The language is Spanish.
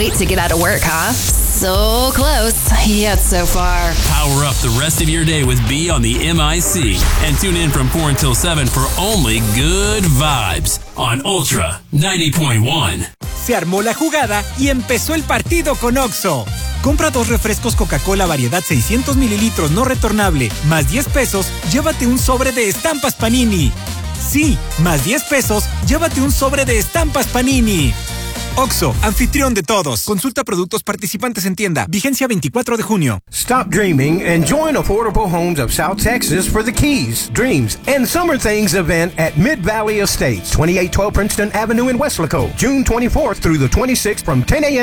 wait to get out of work, huh? So close, yet so far. Power up the rest of your day with B on the MIC. And tune in from 4 until 7 for only good vibes on Ultra 90.1. Se armó la jugada y empezó el partido con Oxxo. Compra 2 refrescos Coca-Cola variedad 600 mililitros no retornable, más 10 pesos, llévate un sobre de estampas Panini. Sí, más 10 pesos, llévate un sobre de estampas Panini. Oxxo, anfitrión de todos. Consulta productos participantes en tienda. Vigencia 24 de junio. Stop dreaming and join Affordable Homes of South Texas for the Keys, Dreams, and Summer Things event at Mid-Valley Estates, 2812 Princeton Avenue in Weslaco, June 24th through the 26th from 10 a.m.